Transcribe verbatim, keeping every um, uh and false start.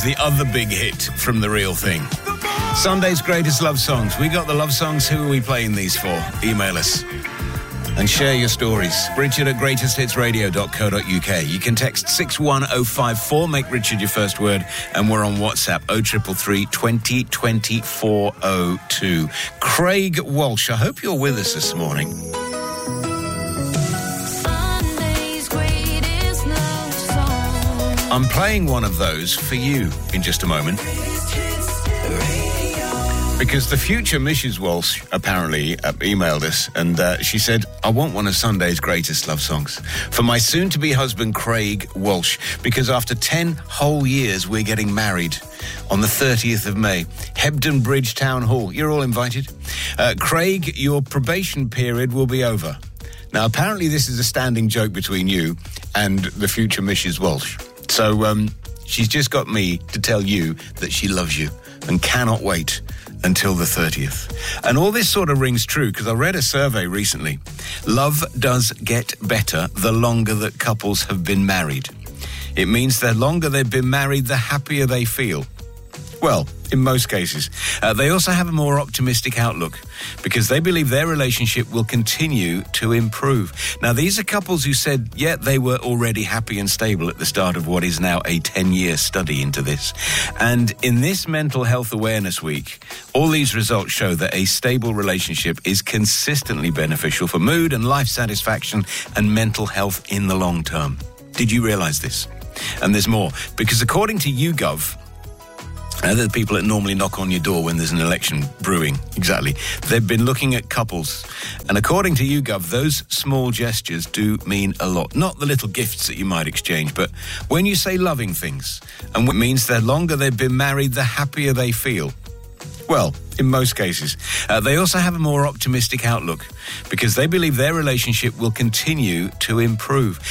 The other big hit from The Real Thing. Sunday's greatest love songs. We got the love songs. Who are we playing these for? Email us and share your stories. Richard at greatest hits radio dot co dot uk. You can text six one oh five four, make Richard your first word, and we're on WhatsApp oh three three three, twenty, twenty, four oh two. Craig Walsh, I hope you're with us this morning. I'm playing one of those for you in just a moment. Because the future Missus Walsh apparently uh, emailed us and uh, she said, I want one of Sunday's greatest love songs for my soon-to-be husband, Craig Walsh, because after ten whole years, we're getting married on the thirtieth of May. Hebden Bridge Town Hall. You're all invited. Uh, Craig, your probation period will be over. Now, apparently this is a standing joke between you and the future Missus Walsh. So um, she's just got me to tell you that she loves you and cannot wait until the thirtieth. And all this sort of rings true because I read a survey recently. Love does get better the longer that couples have been married. It means the longer they've been married, the happier they feel. Well, in most cases. Uh, they also have a more optimistic outlook because they believe their relationship will continue to improve. Now, these are couples who said, yeah, they were already happy and stable at the start of what is now a ten-year study into this. And in this Mental Health Awareness Week, all these results show that a stable relationship is consistently beneficial for mood and life satisfaction and mental health in the long term. Did you realise this? And there's more, because according to YouGov, Uh, the people that normally knock on your door when there's an election brewing, exactly. They've been looking at couples. And according to YouGov, those small gestures do mean a lot. Not the little gifts that you might exchange, but when you say loving things, and it means the longer they've been married, the happier they feel. Well, in most cases. Uh, they also have a more optimistic outlook because they believe their relationship will continue to improve.